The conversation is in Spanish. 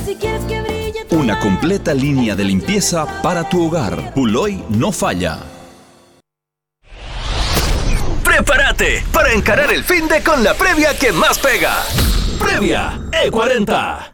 Si quieres que brille tu Una completa línea de limpieza para tu hogar. Puloy no falla. Prepárate para encarar el finde con la previa que más pega. Previa E40.